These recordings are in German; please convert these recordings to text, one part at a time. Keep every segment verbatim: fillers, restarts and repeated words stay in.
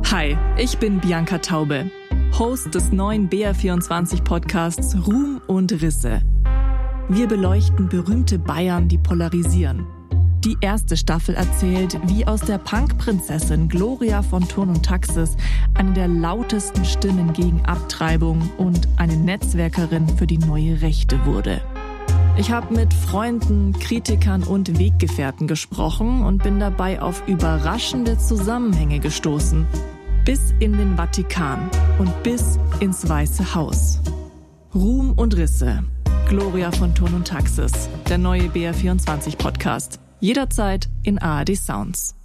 Hi, ich bin Bianca Taube, Host des neuen B R vierundzwanzig Podcasts Ruhm und Risse. Wir beleuchten berühmte Bayern, die polarisieren. Die erste Staffel erzählt, wie aus der Punk-Prinzessin Gloria von Thurn und Taxis eine der lautesten Stimmen gegen Abtreibung und eine Netzwerkerin für die neue Rechte wurde. Ich habe mit Freunden, Kritikern und Weggefährten gesprochen und bin dabei auf überraschende Zusammenhänge gestoßen. Bis in den Vatikan und bis ins Weiße Haus. Ruhm und Risse. Gloria von Thurn und Taxis. Der neue B R vierundzwanzig Podcast. Jederzeit in A R D Sounds.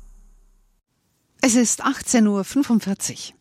Es ist achtzehn Uhr fünfundvierzig.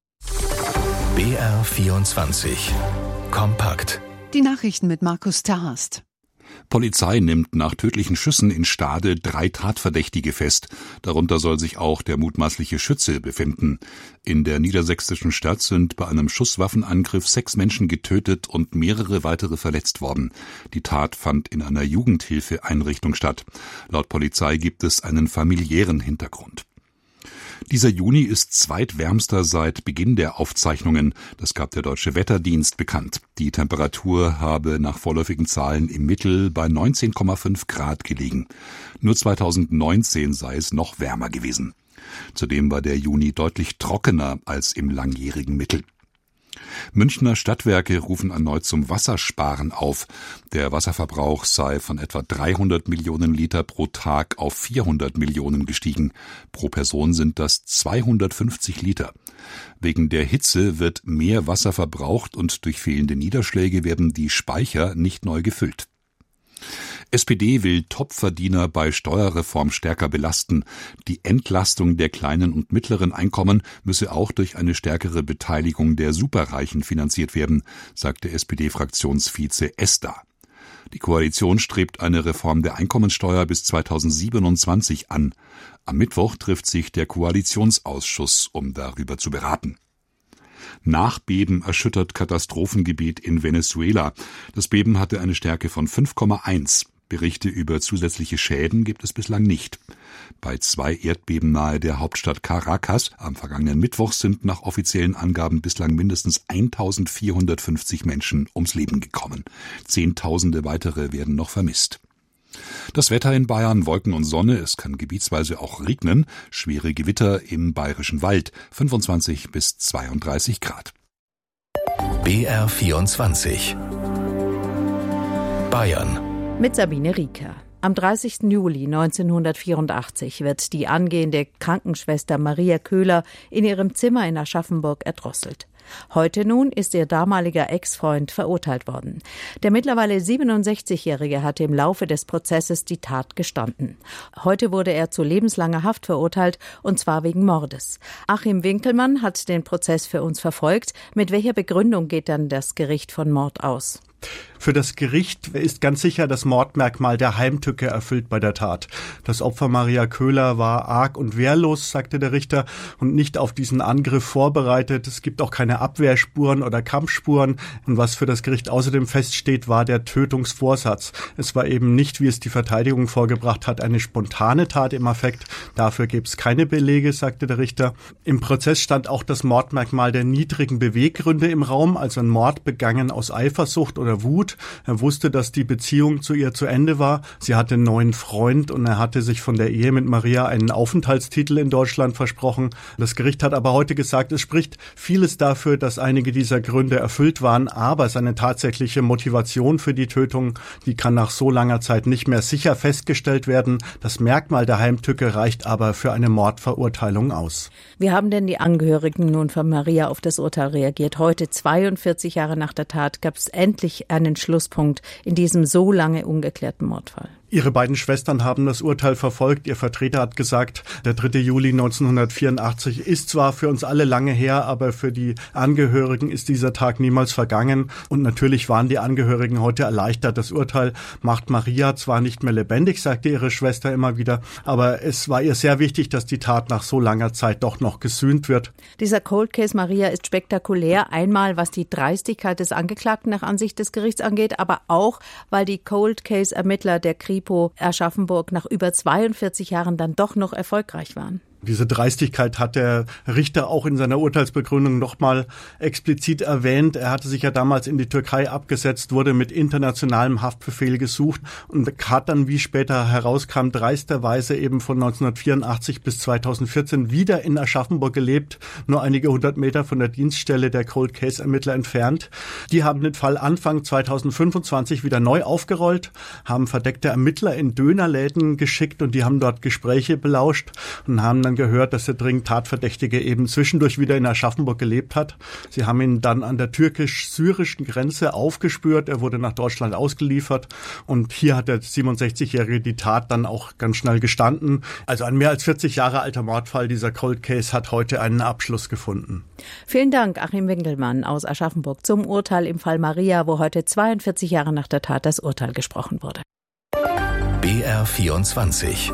B R vierundzwanzig. Kompakt. Die Nachrichten mit Markus Terhast. Polizei nimmt nach tödlichen Schüssen in Stade drei Tatverdächtige fest. Darunter soll sich auch der mutmaßliche Schütze befinden. In der niedersächsischen Stadt sind bei einem Schusswaffenangriff sechs Menschen getötet und mehrere weitere verletzt worden. Die Tat fand in einer Jugendhilfeeinrichtung statt. Laut Polizei gibt es einen familiären Hintergrund. Dieser Juni ist zweitwärmster seit Beginn der Aufzeichnungen. Das gab der Deutsche Wetterdienst bekannt. Die Temperatur habe nach vorläufigen Zahlen im Mittel bei neunzehn Komma fünf Grad gelegen. Nur zweitausendneunzehn sei es noch wärmer gewesen. Zudem war der Juni deutlich trockener als im langjährigen Mittel. Münchner Stadtwerke rufen erneut zum Wassersparen auf. Der Wasserverbrauch sei von etwa dreihundert Millionen Liter pro Tag auf vierhundert Millionen gestiegen. Pro Person sind das zweihundertfünfzig Liter. Wegen der Hitze wird mehr Wasser verbraucht und durch fehlende Niederschläge werden die Speicher nicht neu gefüllt. S P D will Topverdiener bei Steuerreform stärker belasten. Die Entlastung der kleinen und mittleren Einkommen müsse auch durch eine stärkere Beteiligung der Superreichen finanziert werden, sagte S P D-Fraktionsvize Esther. Die Koalition strebt eine Reform der Einkommensteuer bis zweitausendsiebenundzwanzig an. Am Mittwoch trifft sich der Koalitionsausschuss, um darüber zu beraten. Nachbeben erschüttert Katastrophengebiet in Venezuela. Das Beben hatte eine Stärke von fünf Komma eins. Berichte über zusätzliche Schäden gibt es bislang nicht. Bei zwei Erdbeben nahe der Hauptstadt Caracas am vergangenen Mittwoch sind nach offiziellen Angaben bislang mindestens eintausendvierhundertfünfzig Menschen ums Leben gekommen. Zehntausende weitere werden noch vermisst. Das Wetter in Bayern, Wolken und Sonne, es kann gebietsweise auch regnen, schwere Gewitter im Bayerischen Wald, fünfundzwanzig bis zweiunddreißig Grad. B R vierundzwanzig. Bayern. Mit Sabine Rieker. Am dreißigsten Juli neunzehnhundertvierundachtzig wird die angehende Krankenschwester Maria Köhler in ihrem Zimmer in Aschaffenburg erdrosselt. Heute nun ist ihr damaliger Ex-Freund verurteilt worden. Der mittlerweile siebenundsechzigjährige hatte im Laufe des Prozesses die Tat gestanden. Heute wurde er zu lebenslanger Haft verurteilt, und zwar wegen Mordes. Achim Winkelmann hat den Prozess für uns verfolgt. Mit welcher Begründung geht dann das Gericht von Mord aus? Für das Gericht ist ganz sicher das Mordmerkmal der Heimtücke erfüllt bei der Tat. Das Opfer Maria Köhler war arg und wehrlos, sagte der Richter, und nicht auf diesen Angriff vorbereitet. Es gibt auch keine Abwehrspuren oder Kampfspuren. Und was für das Gericht außerdem feststeht, war der Tötungsvorsatz. Es war eben nicht, wie es die Verteidigung vorgebracht hat, eine spontane Tat im Affekt. Dafür gibt es keine Belege, sagte der Richter. Im Prozess stand auch das Mordmerkmal der niedrigen Beweggründe im Raum, also ein Mord begangen aus Eifersucht oder Wut. Er wusste, dass die Beziehung zu ihr zu Ende war. Sie hatte einen neuen Freund und er hatte sich von der Ehe mit Maria einen Aufenthaltstitel in Deutschland versprochen. Das Gericht hat aber heute gesagt, es spricht vieles dafür, dass einige dieser Gründe erfüllt waren, aber seine tatsächliche Motivation für die Tötung, die kann nach so langer Zeit nicht mehr sicher festgestellt werden. Das Merkmal der Heimtücke reicht aber für eine Mordverurteilung aus. Wie haben denn die Angehörigen nun von Maria auf das Urteil reagiert? Heute, zweiundvierzig Jahre nach der Tat, gab es endlich einen Schlusspunkt in diesem so lange ungeklärten Mordfall. Ihre beiden Schwestern haben das Urteil verfolgt. Ihr Vertreter hat gesagt, der dritte Juli neunzehnhundertvierundachtzig ist zwar für uns alle lange her, aber für die Angehörigen ist dieser Tag niemals vergangen. Und natürlich waren die Angehörigen heute erleichtert. Das Urteil macht Maria zwar nicht mehr lebendig, sagte ihre Schwester immer wieder, aber es war ihr sehr wichtig, dass die Tat nach so langer Zeit doch noch gesühnt wird. Dieser Cold Case Maria ist spektakulär. Einmal, was die Dreistigkeit des Angeklagten nach Ansicht des Gerichts angeht, aber auch, weil die Cold Case Ermittler der Kripo Aschaffenburg nach über zweiundvierzig Jahren dann doch noch erfolgreich waren. Diese Dreistigkeit hat der Richter auch in seiner Urteilsbegründung nochmal explizit erwähnt. Er hatte sich ja damals in die Türkei abgesetzt, wurde mit internationalem Haftbefehl gesucht und hat dann, wie später herauskam, dreisterweise eben von neunzehnhundertvierundachtzig bis zweitausendvierzehn wieder in Aschaffenburg gelebt, nur einige hundert Meter von der Dienststelle der Cold Case Ermittler entfernt. Die haben den Fall Anfang zweitausendfünfundzwanzig wieder neu aufgerollt, haben verdeckte Ermittler in Dönerläden geschickt und die haben dort Gespräche belauscht und haben dann gehört, dass der dringend Tatverdächtige eben zwischendurch wieder in Aschaffenburg gelebt hat. Sie haben ihn dann an der türkisch-syrischen Grenze aufgespürt. Er wurde nach Deutschland ausgeliefert und hier hat der siebenundsechzigjährige die Tat dann auch ganz schnell gestanden. Also ein mehr als vierzig Jahre alter Mordfall, dieser Cold Case, hat heute einen Abschluss gefunden. Vielen Dank, Achim Winkelmann aus Aschaffenburg zum Urteil im Fall Maria, wo heute zweiundvierzig Jahre nach der Tat das Urteil gesprochen wurde. B R vierundzwanzig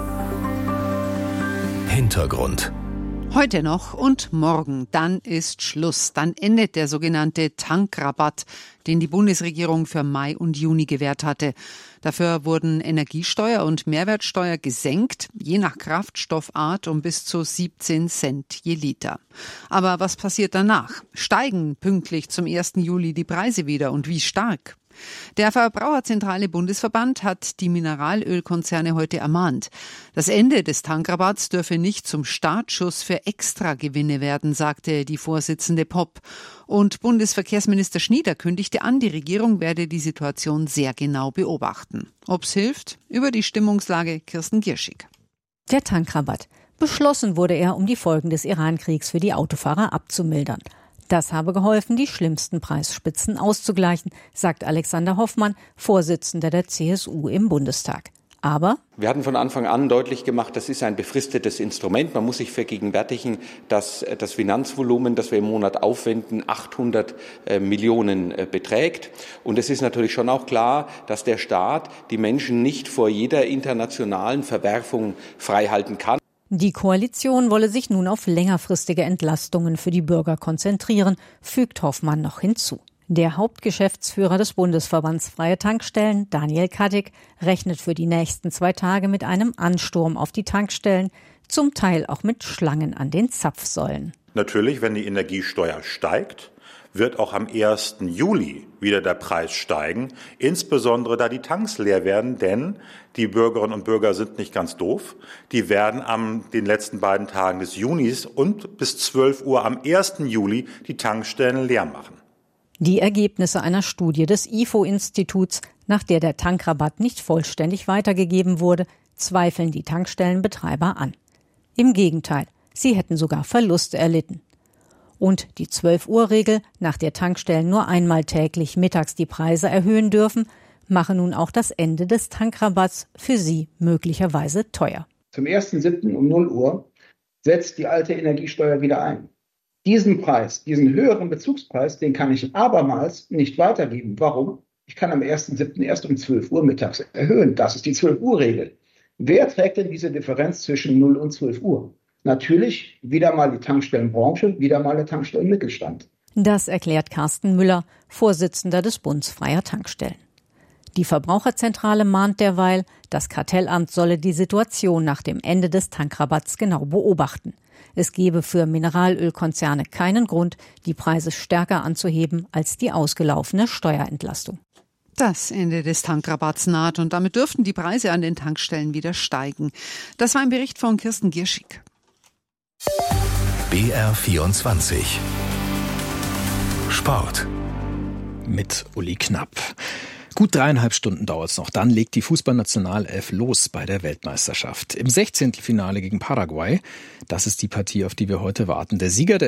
Hintergrund. Heute noch und morgen, dann ist Schluss. Dann endet der sogenannte Tankrabatt, den die Bundesregierung für Mai und Juni gewährt hatte. Dafür wurden Energiesteuer und Mehrwertsteuer gesenkt, je nach Kraftstoffart um bis zu siebzehn Cent je Liter. Aber was passiert danach? Steigen pünktlich zum ersten Juli die Preise wieder und wie stark? Der Verbraucherzentrale Bundesverband hat die Mineralölkonzerne heute ermahnt. Das Ende des Tankrabatts dürfe nicht zum Startschuss für Extragewinne werden, sagte die Vorsitzende Popp. Und Bundesverkehrsminister Schnieder kündigte an, die Regierung werde die Situation sehr genau beobachten. Ob's hilft? Über die Stimmungslage Kirsten Gierschig. Der Tankrabatt. Beschlossen wurde er, um die Folgen des Iran-Kriegs für die Autofahrer abzumildern. Das habe geholfen, die schlimmsten Preisspitzen auszugleichen, sagt Alexander Hoffmann, Vorsitzender der C S U im Bundestag. Aber wir hatten von Anfang an deutlich gemacht, das ist ein befristetes Instrument. Man muss sich vergegenwärtigen, dass das Finanzvolumen, das wir im Monat aufwenden, achthundert Millionen beträgt. Und es ist natürlich schon auch klar, dass der Staat die Menschen nicht vor jeder internationalen Verwerfung freihalten kann. Die Koalition wolle sich nun auf längerfristige Entlastungen für die Bürger konzentrieren, fügt Hoffmann noch hinzu. Der Hauptgeschäftsführer des Bundesverbands Freie Tankstellen, Daniel Kadek, rechnet für die nächsten zwei Tage mit einem Ansturm auf die Tankstellen, zum Teil auch mit Schlangen an den Zapfsäulen. Natürlich, wenn die Energiesteuer steigt, wird auch am ersten Juli wieder der Preis steigen, insbesondere da die Tanks leer werden, denn die Bürgerinnen und Bürger sind nicht ganz doof. Die werden am den letzten beiden Tagen des Junis und bis zwölf Uhr am ersten Juli die Tankstellen leer machen. Die Ergebnisse einer Studie des I F O-Instituts, nach der der Tankrabatt nicht vollständig weitergegeben wurde, zweifeln die Tankstellenbetreiber an. Im Gegenteil, sie hätten sogar Verluste erlitten. Und die zwölf-Uhr-Regel, nach der Tankstellen nur einmal täglich mittags die Preise erhöhen dürfen, mache nun auch das Ende des Tankrabatts für sie möglicherweise teuer. Zum ersten siebten um null Uhr setzt die alte Energiesteuer wieder ein. Diesen Preis, diesen höheren Bezugspreis, den kann ich abermals nicht weitergeben. Warum? Ich kann am ersten siebten erst um zwölf Uhr mittags erhöhen. Das ist die zwölf-Uhr-Regel. Wer trägt denn diese Differenz zwischen null und zwölf Uhr? Natürlich wieder mal die Tankstellenbranche, wieder mal der Tankstellenmittelstand. Das erklärt Carsten Müller, Vorsitzender des Bundes Freier Tankstellen. Die Verbraucherzentrale mahnt derweil, das Kartellamt solle die Situation nach dem Ende des Tankrabatts genau beobachten. Es gebe für Mineralölkonzerne keinen Grund, die Preise stärker anzuheben als die ausgelaufene Steuerentlastung. Das Ende des Tankrabatts naht und damit dürften die Preise an den Tankstellen wieder steigen. Das war ein Bericht von Kirsten Gierschig. B R vierundzwanzig Sport mit Uli Knapp. Gut dreieinhalb Stunden dauert es noch. Dann legt die Fußballnationalelf los bei der Weltmeisterschaft. Im Sechzehntelfinale gegen Paraguay. Das ist die Partie, auf die wir heute warten. Der Sieger der